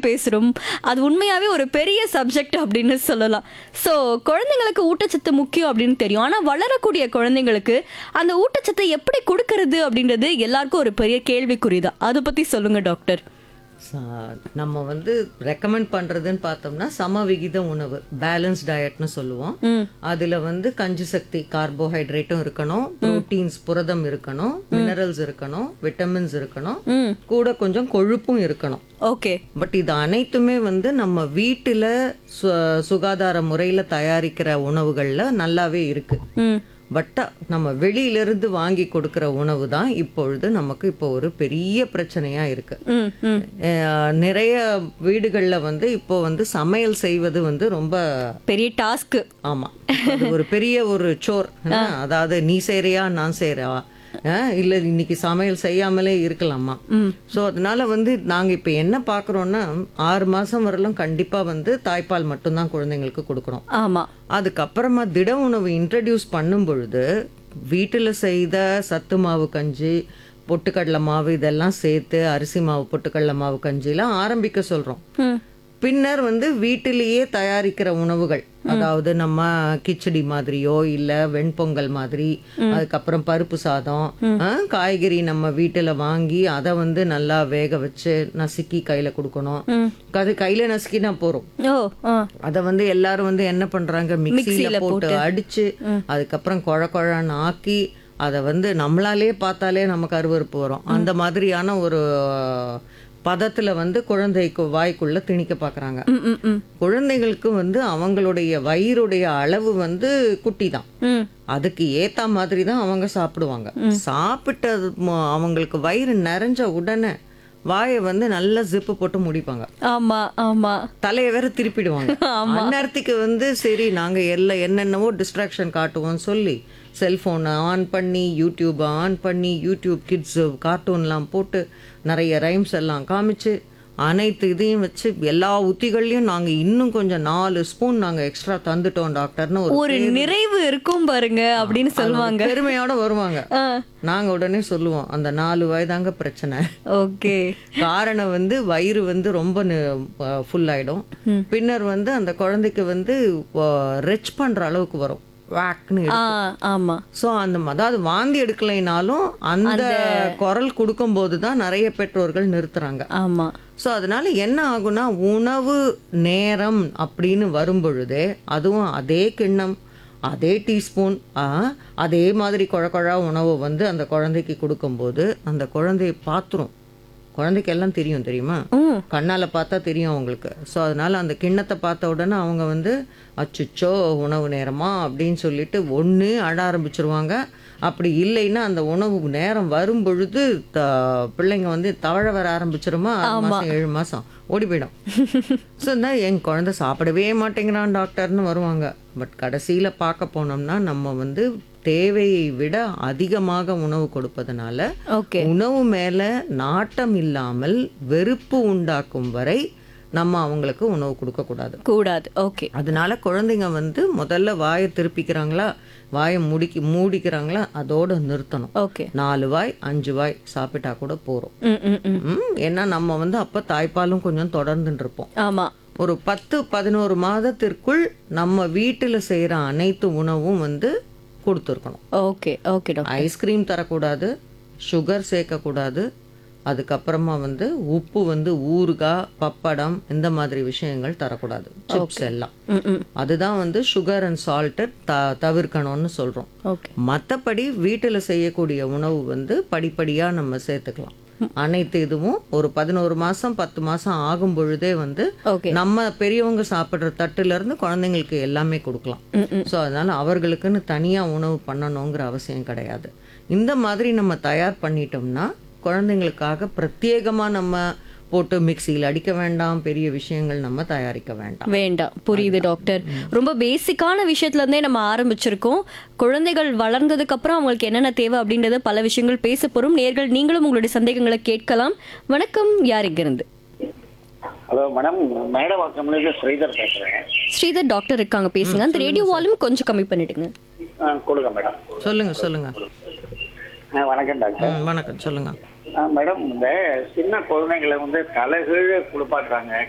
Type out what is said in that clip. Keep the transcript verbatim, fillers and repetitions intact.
பேசுறோம். அது உண்மையாவே ஒரு பெரிய சப்ஜெக்ட் அப்படின்னு சொல்லலாம். ஸோ குழந்தைங்களுக்கு ஊட்டச்சத்து முக்கியம் அப்படின்னு தெரியும். ஆனா வளரக்கூடிய குழந்தைங்களுக்கு அந்த ஊட்டச்சத்தை எப்படி கொடுக்கறது அப்படின்றது எல்லாருக்கும் ஒரு பெரிய கேள்விக்குறிதான். அதை பத்தி சொல்லுங்க டாக்டர். சா- நம்ம வந்து ரெக்கமெண்ட் பண்றதுன்னு பார்த்தோம்னா சம விகித உணவு பேலன்ஸ் டயட்னு சொல்லுவோம். அதுல வந்து கஞ்சி சக்தி கார்போஹைட்ரேட்டும் இருக்கணும், புரோட்டீன்ஸ் புரதம் இருக்கணும், மினரல்ஸ் இருக்கணும், விட்டமின்ஸ் இருக்கணும், கூட கொஞ்சம் கொழுப்பும் இருக்கணும். ஓகே. பட் இது அனைத்துமே வந்து நம்ம வீட்டுல சு- சுகாதார முறையில தயாரிக்கிற உணவுகள்ல நல்லாவே இருக்கு. ம். பட் நம்ம வெளியிலிருந்து வாங்கி கொடுக்கிற உணவு தான் இப்பொழுது நமக்கு இப்போ ஒரு பெரிய பிரச்சனையா இருக்கு. ம். ம். அஹ் நிறைய வீடுகள்ல வந்து இப்போ வந்து சமையல் செய்வது வந்து ரொம்ப பெரிய டாஸ்க். ஆமா அது ஒரு பெரிய ஒரு சோர். அதாவது நீ செய்றியா நான் செய்றா அஹ் இல்ல இன்னைக்கு சமையல் செய்யாமலே இருக்கலாமா. ஸோ அதனால வந்து நாங்க இப்ப என்ன பாக்குறோம்னா ஆறு மாசம் வரலும் கண்டிப்பா வந்து தாய்ப்பால் மட்டும்தான் குழந்தைங்களுக்கு கொடுக்கணும். ஆமா. அதுக்கப்புறமா திட உணவு இன்ட்ரடியூஸ் பண்ணும் பொழுது வீட்டில் செய்த சத்து மாவு கஞ்சி, பொட்டுக்கடலை மாவு இதெல்லாம் சேர்த்து அரிசி மாவு பொட்டுக்கடலை மாவு கஞ்சிலாம் ஆரம்பிக்க சொல்றோம். ம். பின்னர் வந்து வீட்டிலேயே தயாரிக்கிற உணவுகள், அதாவது நம்ம கிச்சடி மாதிரியோ இல்ல வெண்பொங்கல் மாதிரி, அதுக்கப்புறம் பருப்பு சாதம், ஆ, காய்கறி நம்ம வீட்டுல வாங்கி அதை வந்து நல்லா வேக வச்சு நசுக்கி கையில கொடுக்கணும். அது கையில நசுக்கினா போறோம். ஓ. ஆ. அத வந்து எல்லாரும் வந்து என்ன பண்றாங்க மிக்ஸியில போட்டு அடிச்சு அதுக்கப்புறம் குழ குழன்னு ஆக்கி அதை வந்து நம்மளாலே பார்த்தாலே நமக்கு அருவருப்பு வரும். அந்த மாதிரியான ஒரு பதத்துல வந்து குழந்தைக்கு வாய்க்குள்ள திணிக்க பாக்குறாங்க. ம். ம். ம். குழந்தைகளுக்கு வந்து அவங்களுடைய வயிறுடைய அளவு வந்து குட்டி தான். ம். அதுக்கு ஏத்த மாதிரி தான் அவங்க சாப்பிடுவாங்க. சாப்பிட்டது ம- அவங்களுக்கு வயிறு நிறைஞ்ச உடனே வாயை வந்து நல்லா ஜிப்பு போட்டு முடிப்பாங்க. ஆமா. ஆமா. தலையை வேற திருப்பிடுவாங்க. அந்நேரத்துக்கு வந்து சரி நாங்க எல்லாம் என்னென்னவோ டிஸ்ட்ராக்ஷன் காட்டுவோம்னு சொல்லி செல்போனை ஆன் பண்ணி யூடியூப் ஆன் பண்ணி யூடியூப் கிட்ஸ் கார்ட்டூன்லாம் போட்டு நிறைய ரைம்ஸ் எல்லாம் காமிச்சு அனைத்து இதையும் வச்சு எல்லா உத்திகள்லயும் நாங்க இன்னும் கொஞ்சம் நாலு ஸ்பூன் நாங்க எக்ஸ்ட்ரா தந்துட்டோம் டாக்டர்னு ஒரு ஒரு நிறைவு இருக்கும் பாருங்க அப்படின்னு சொல்லுவாங்க. பெருமையோட வருவாங்க. நாங்க உடனே சொல்லுவோம் அந்த நாலு வயதாங்க பிரச்சனை. ஓகே. காரணம் வந்து வயிறு வந்து ரொம்ப ஃபுல் ஆயிடும். பின்னர் வந்து அந்த குழந்தைக்கு வந்து ரெச் பண்ற அளவுக்கு வரும். வாக்னு ஆ. ஆமா. ஸோ அந்த அதாவது வாந்தி எடுக்கலைனாலும் அந்த குரல் கொடுக்கும்போது தான் நிறைய பெற்றோர்கள் நிறுத்துறாங்க. ஆமா. ஸோ அதனால என்ன ஆகும்னா உணவு நேரம் அப்படின்னு வரும் பொழுதே அதுவும் அதே கிண்ணம் அதே டீஸ்பூன் அதே மாதிரி குழ குழா உணவு வந்து அந்த குழந்தைக்கு கொடுக்கும்போது அந்த குழந்தைய பாத்துரும். குழந்தைக்கு எல்லாம் தெரியும் தெரியுமா, கண்ணால பார்த்தா தெரியும் அவங்களுக்கு. ஸோ அதனால அந்த கிண்ணத்தை பார்த்த உடனே அவங்க வந்து அச்சுச்சோ உணவு நேரமா அப்படின்னு சொல்லிட்டு ஒன்று அழ ஆரம்பிச்சிருவாங்க. அப்படி இல்லைன்னா அந்த உணவு நேரம் வரும் பொழுது த- பிள்ளைங்க வந்து தவழ வர ஆரம்பிச்சிருமா, ஆறு மாசம் ஏழு மாசம் ஓடி போயிடும். ஸோ இந்த என் குழந்தை சாப்பிடவே மாட்டேங்கிறான் டாக்டர்னு வருவாங்க. பட் கடைசியில பார்க்க போனோம்னா நம்ம வந்து தேவையை விட அதிகமாக உணவு கொடுப்பதனால ஓகே. உணவு மேல நாட்டம் இல்லாமல் வெறுப்பு உண்டாக்கும் வரை நம்ம அவங்களுக்கு உணவு கொடுக்க கூடாது. கூடாது. ஓகே. அதனால குழந்தைங்க வந்து முதல்ல வாயை திருப்பிக்கிறாங்களா வாயை முடிக்கி மூடிக்கிறாங்களா அதோட நிறுத்தணும். ஓகே. நாலு வாய் அஞ்சு வாய் சாப்பிட்டா கூட போறோம். ம். ம். ம். ம், ஏன்னா நம்ம வந்து அப்ப தாய்ப்பாலும் கொஞ்சம் தொடர்ந்துட்டு இருப்போம். ஆமா. ஒரு பத்து பதினோரு மாதத்திற்குள் நம்ம வீட்டுல செய்யற அனைத்து உணவும் வந்து கொடுத்துருக்கணும். ஓகே. Okay doctor. ஐஸ்கிரீம் தரக்கூடாது, சுகர் சேர்க்கக்கூடாது, அதுக்கப்புறமா வந்து உப்பு வந்து ஊறுகாய் பப்படம் இந்த மாதிரி விஷயங்கள் தரக்கூடாது, சிப்ஸ் எல்லாம். ம். ம். அதுதான் வந்து சுகர் அண்ட் சால்ட்டை த தவிர்க்கணும்னு சொல்றோம். ஓகே. மற்றபடி வீட்டில் செய்யக்கூடிய உணவு வந்து படிப்படியா நம்ம சேர்த்துக்கலாம். அனைத்து இதுவும் ஒரு பதினோரு மாசம் பத்து மாசம் ஆகும் பொழுதே வந்து ஓகே. நம்ம பெரியவங்க சாப்பிடுற தட்டுல இருந்து குழந்தைங்களுக்கு எல்லாமே கொடுக்கலாம். ஸோ அதனால அவர்களுக்குன்னு தனியா உணவு பண்ணணுங்கிற அவசியம் கிடையாது. இந்த மாதிரி நம்ம தயார் பண்ணிட்டோம்னா குழந்தைங்களுக்காக பிரத்யேகமா நம்ம போட்டு மிக்சியில் அடிக்க வேண்டாம், பெரிய விஷயங்கள் நம்ம தயாரிக்க வேண்டாம். வேண்டாம். புரியுது டாக்டர். ரொம்ப பேசிக்கான விஷயத்துல இருந்தே நம்ம ஆரம்பிச்சிருக்கோம். குழந்தைகள் வளர்ந்ததுக்கு அப்புறம் அவங்களுக்கு என்னென்ன தேவை அப்படின்றத பல விஷயங்கள் பேச போறோம். நேர்கள் நீங்களும் உங்களுடைய சந்தேகங்களை கேட்கலாம். வணக்கம், யார் இங்க இருந்து? ஹலோ மேடம், மேடவாக்கம்லேருந்து ஸ்ரீதர் பேசுகிறேன். ஸ்ரீதர் டாக்டர் இருக்காங்க, பேசுங்க. அந்த ரேடியோ வால்யூம் கொஞ்சம் கம்மி பண்ணிடுங்க. ஆ கொடுங்க மேடம். சொல்லுங்க சொல்லுங்க. ஆ வணக்கம் டாக்டர். ம், வணக்கம் சொல்லுங்க. ஆ மேடம், இந்த சின்ன குழந்தைங்களை வந்து தலைகீழ குளிப்பாட்டுறாங்க,